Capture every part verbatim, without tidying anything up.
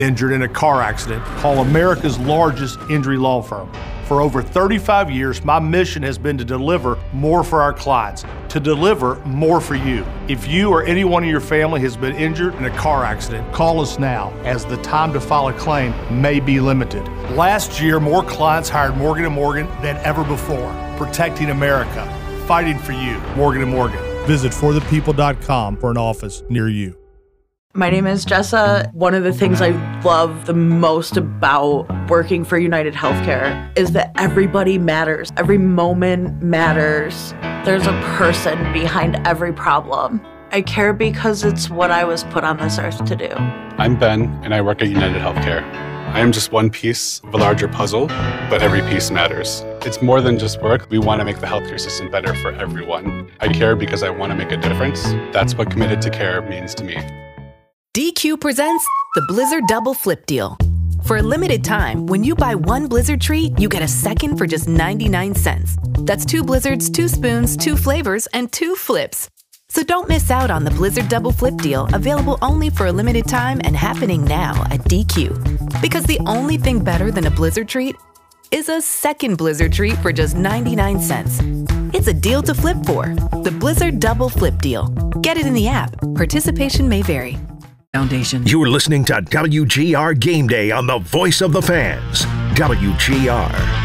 injured in a car accident, call America's largest injury law firm. For over thirty-five years, my mission has been to deliver more for our clients, to deliver more for you. If you or anyone in your family has been injured in a car accident, call us now, as the time to file a claim may be limited. Last year, more clients hired Morgan and Morgan than ever before, protecting America, fighting for you. Morgan and Morgan. Visit for the people dot com for an office near you. My name is Jessa. One of the things I love the most about working for United Healthcare is that everybody matters. Every moment matters. There's a person behind every problem. I care because it's what I was put on this earth to do. I'm Ben, and I work at United Healthcare. I am just one piece of a larger puzzle, but every piece matters. It's more than just work. We want to make the healthcare system better for everyone. I care because I want to make a difference. That's what Committed to Care means to me. D Q presents the Blizzard Double Flip Deal. For a limited time, when you buy one Blizzard treat, you get a second for just ninety-nine cents. That's two Blizzards, two spoons, two flavors, and two flips. So don't miss out on the Blizzard Double Flip Deal, available only for a limited time and happening now at D Q. Because the only thing better than a Blizzard treat is a second Blizzard treat for just ninety-nine cents. It's a deal to flip for. The Blizzard Double Flip Deal. Get it in the app. Participation may vary. Foundation. You're listening to W G R Game Day on the Voice of the Fans. W G R.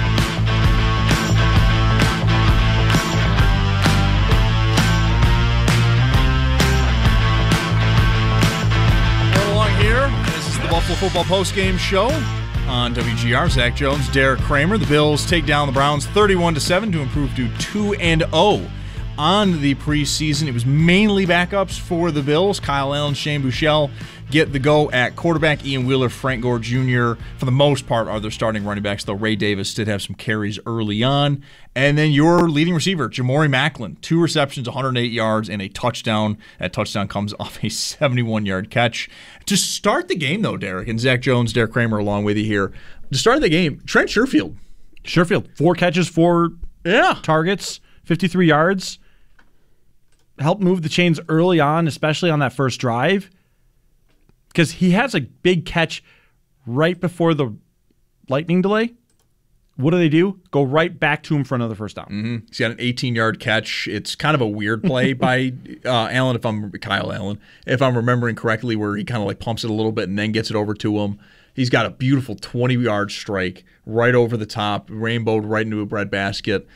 Right along here, this is the Buffalo Football Postgame Show on W G R. Zach Jones, Derek Kramer. The Bills take down the Browns thirty-one to seven to improve to two and oh. On the preseason, it was mainly backups for the Bills. Kyle Allen, Shane Buechele get the go at quarterback. Ian Wheeler, Frank Gore Junior, for the most part, are their starting running backs, though Ray Davis did have some carries early on. And then your leading receiver, Jamori Macklin, two receptions, one hundred eight yards, and a touchdown. That touchdown comes off a seventy-one-yard catch. To start the game, though, Derek, and Zach Jones, Derek Kramer along with you here. To start the game, Trent Sherfield. Sherfield, four catches, four yeah. targets, fifty-three yards. Helped move the chains early on, especially on that first drive, because he has a big catch right before the lightning delay. What do they do? Go right back to him for another first down. Mm-hmm. He's got an eighteen-yard catch. It's kind of a weird play by uh, Allen, if I'm Kyle Allen, if I'm remembering correctly, where he kind of like pumps it a little bit and then gets it over to him. He's got a beautiful twenty-yard strike right over the top, rainbowed right into a breadbasket.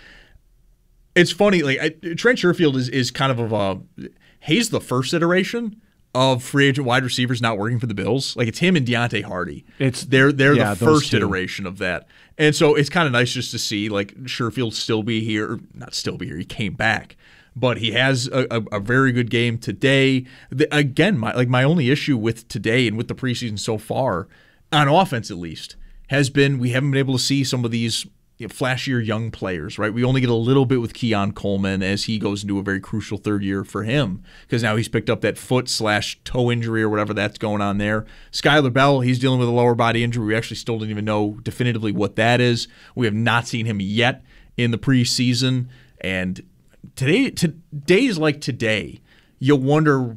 It's funny, like I, Trent Sherfield is is kind of a he's the first iteration of free agent wide receivers not working for the Bills. Like it's him and Deontay Hardy. It's they're they're yeah, the first two. iteration of that, and so it's kind of nice just to see like Sherfield still be here, or not still be here. He came back, but he has a, a, a very good game today. The, again, my like my only issue with today and with the preseason so far, on offense at least, has been we haven't been able to see some of these You know, flashier young players, right? We only get a little bit with Keon Coleman as he goes into a very crucial third year for him because now he's picked up that foot slash toe injury or whatever that's going on there. Skylar Bell, he's dealing with a lower body injury. We actually still don't even know definitively what that is. We have not seen him yet in the preseason. And today, to, days like today, you wonder,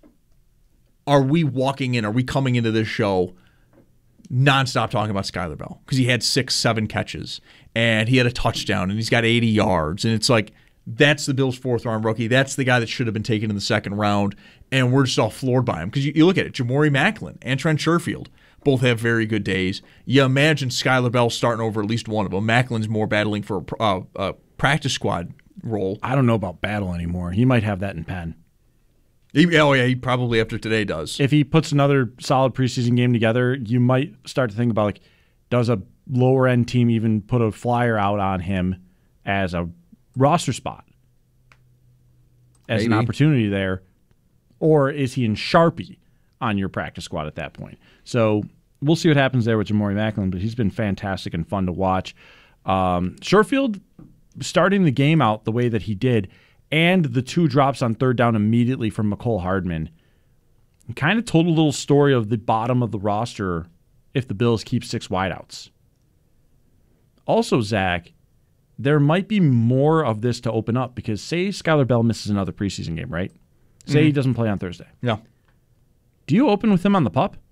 are we walking in, are we coming into this show nonstop talking about Skylar Bell because he had six, seven catches and he had a touchdown and he's got eighty yards. And it's like, that's the Bills' fourth round rookie. That's the guy that should have been taken in the second round. And we're just all floored by him because you, you look at it, Jamori Macklin and Trent Sherfield both have very good days. You imagine Skylar Bell starting over at least one of them. Macklin's more battling for a, uh, a practice squad role. I don't know about battle anymore. He might have that in pen. He, oh, yeah, he probably after today does. If he puts another solid preseason game together, you might start to think about, like, does a lower-end team even put a flyer out on him as a roster spot, as Maybe. an opportunity there? Or is he in Sharpie on your practice squad at that point? So we'll see what happens there with Jamori Macklin, but he's been fantastic and fun to watch. Um, Sherfield starting the game out the way that he did, and the two drops on third down immediately from McCole Hardman kind of told a little story of the bottom of the roster if the Bills keep six wideouts. Also, Zach, there might be more of this to open up because say Skylar Bell misses another preseason game, right? Say mm-hmm. he doesn't play on Thursday. Yeah. Do you open with him on the pup?